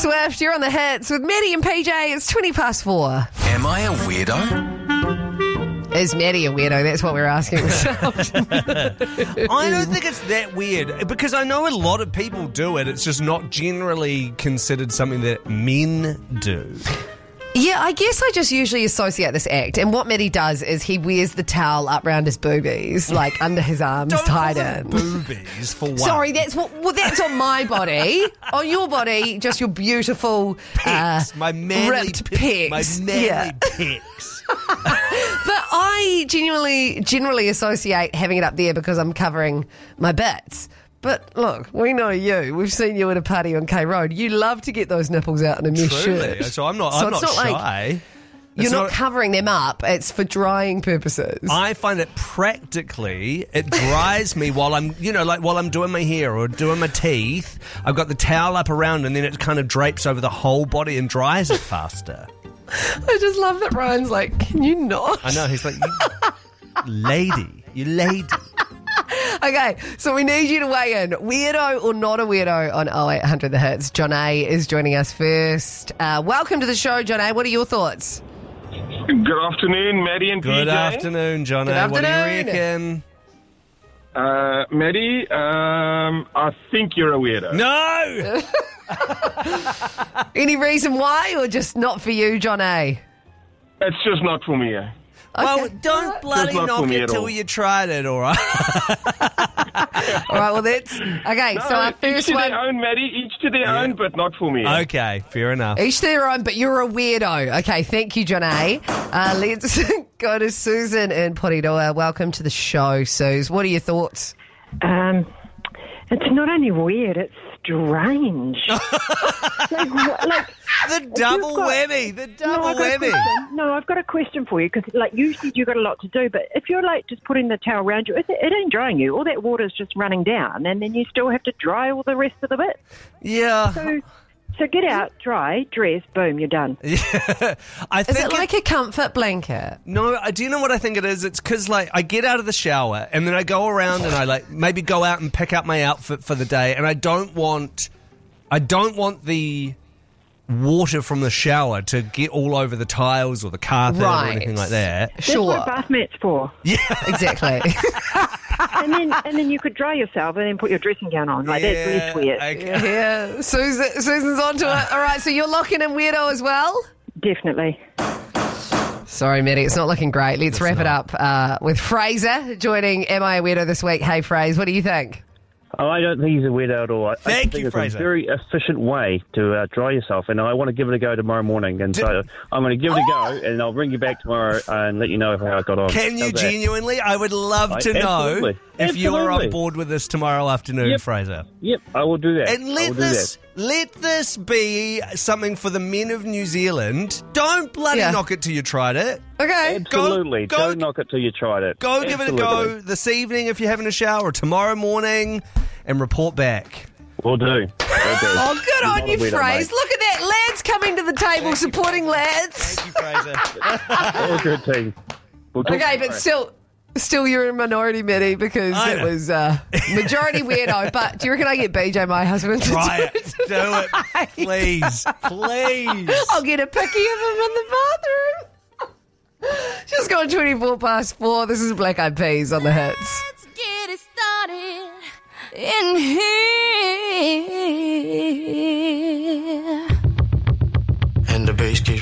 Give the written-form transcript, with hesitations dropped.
Swift, you're on the hits with Maddie and PJ. It's 4:20. Am I a weirdo? Is Maddie a weirdo? That's what we're asking ourselves. I don't think it's that weird because I know a lot of people do it. It's just not generally considered something that men do. Yeah, I guess I just usually associate this act. And what Maddie does is he wears the towel up round his boobies, like under his arms, Don't tied call them in. boobies for one. Sorry, that's that's on my body. On your body, just your beautiful pecs, my manly ripped pecs. My manly Yeah. pecs. But I generally associate having it up there because I'm covering my bits. But look, we know you. We've seen you at a party on K Road. You love to get those nipples out in a mesh Truly. shirt. So I'm not it's not shy. Like you're not covering them up. It's for drying purposes. I find it practically, it dries me while I'm, while I'm doing my hair or doing my teeth. I've got the towel up around and then it kind of drapes over the whole body and dries it faster. I just love that Ryan's like, can you not? I know, he's like, you lady. Okay, so we need you to weigh in. Weirdo or not a weirdo on 0800 The Hits. John A is joining us first. Welcome to the show, John A. What are your thoughts? Good afternoon, Maddie and Good PJ. afternoon, John A. What do you reckon? Maddie, I think you're a weirdo. No! Any reason why, or just not for you, John A? It's just not for me. Well, don't bloody That's not knock for me it at till all. you tried it, all right? All right, well, that's... Okay, so our each first to one... their own, Maddie. Each to their own, but not for me. Okay, fair enough. Each to their own, but you're a weirdo. Okay, thank you, John A. Let's go to Susan in Porirua. Welcome to the show, Suze. What are your thoughts? It's not only weird, it's strange. The double whammy. I've got a question for you because, you said you've got a lot to do, but if you're, just putting the towel around you, it ain't drying you. All that water's just running down, and then you still have to dry all the rest of the bit. Yeah. So get out, dry, dress, boom, you're done. Yeah. Is it like a comfort blanket? No, do you know what I think it is? It's because, I get out of the shower and then I go around and I, maybe go out and pick up my outfit for the day, and I don't want the water from the shower to get all over the tiles or the carpet or anything like that. That's what a bath mat's for. Yeah. Exactly. and then you could dry yourself and then put your dressing gown on. That's less weird. Okay. Yeah, Susan's onto it. All right, so you're locking in weirdo as well? Definitely. Sorry, Maddie, it's not looking great. Let's wrap it up with Fraser joining Am I a Weirdo this week. Hey, Fraser, what do you think? I don't think he's a weirdo at all. I think it's Fraser. a very efficient way to dry yourself, and I want to give it a go tomorrow morning. And so I'm going to give it a go, and I'll bring you back tomorrow and let you know how I got on. Can you How's that? genuinely? I would love to know if you are on board with this tomorrow afternoon, Fraser. Yep, I will do that. And let this be something for the men of New Zealand. Don't bloody knock it till you tried it. Okay. Absolutely. Don't knock it till you tried it. Go give it a go this evening if you're having a shower, or tomorrow morning, and report back. Will do. Oh, good on you, Fraser. Look at that. Lads coming to the table supporting lads. Thank you, Fraser. All good, team. Okay, but still you're in minority, Maddie, because it was majority weirdo. But do you reckon I get BJ, my husband, to Try do it. Do it. Please. Please. I'll get a picky of him in the bathroom. Just gone 4:24. This is Black Eyed Peas on the Hits. Let's get it started in here. And the bass keeps